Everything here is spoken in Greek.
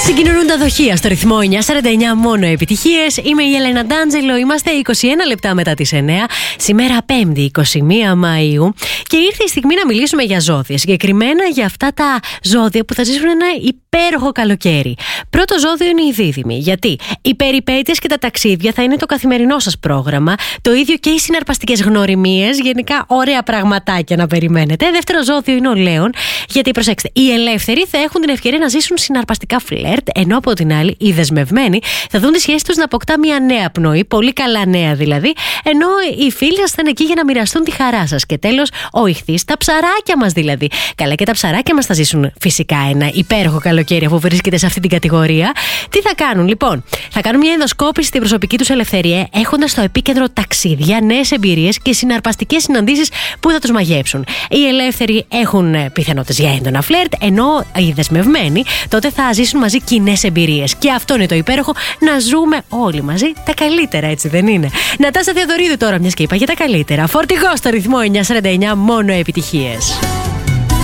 Συγκοινωνούν τα δοχεία στο ρυθμό 949, μόνο επιτυχίες. Είμαι η Έλενα Ντάντζελο, είμαστε 21 λεπτά μετά τις 9. Σήμερα 5η 21 Μαΐου και ήρθε η στιγμή να μιλήσουμε για ζώδια. Συγκεκριμένα για αυτά τα ζώδια που θα ζήσουν ένα υπέροχο καλοκαίρι. Πρώτο ζώδιο είναι οι δίδυμοι, γιατί οι περιπέτειες και τα ταξίδια θα είναι το καθημερινό σας πρόγραμμα. Το ίδιο και οι συναρπαστικές γνωριμίες, γενικά ωραία πραγματάκια να περιμένετε. Δεύτερο ζώδιο είναι ο Λέων, γιατί προσέξτε, οι ελεύθεροι θα έχουν την ευκαιρία να ζήσουν συναρπαστικά φλερτ, ενώ από την άλλη οι δεσμευμένοι θα δουν τη σχέση τους να αποκτά μια νέα πνοή, πολύ καλά νέα δηλαδή, ενώ οι φίλοι σας θα είναι εκεί για να μοιραστούν τη χαρά σας. Και τέλος, ο Ιχθύς, τα ψαράκια μας δηλαδή. Καλά, και τα ψαράκια μας θα ζήσουν φυσικά ένα υπέροχο καλοκαίρι, αφού βρίσκεται σε αυτή την κατηγορία. Τι θα κάνουν, λοιπόν? Θα κάνουν μια ενδοσκόπηση στην προσωπική τους ελευθερία, έχοντας στο επίκεντρο ταξίδια, νέες εμπειρίες και συναρπαστικές συναντήσεις που θα τους μαγεύσουν. Οι ελεύθεροι έχουν πιθανότητες για έντονα φλερτ, ενώ οι δεσμευμένοι τότε θα ζήσουν μαζί κοινές εμπειρίες. Και αυτό είναι το υπέροχο, να ζούμε όλοι μαζί τα καλύτερα, έτσι δεν είναι? Νατάσα Θεοδωρίδου τώρα, μιας και είπα για τα καλύτερα. Φορτηγό στο ρυθμό 949, μόνο επιτυχίες.